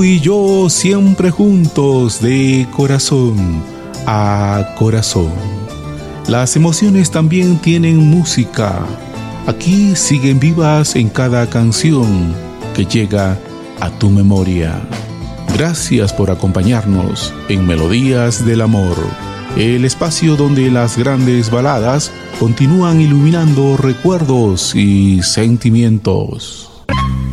y yo siempre juntos de corazón a corazón. Las emociones también tienen música. Aquí siguen vivas en cada canción que llega a tu memoria. Gracias por acompañarnos en Melodías del Amor, el espacio donde las grandes baladas continúan iluminando recuerdos y sentimientos.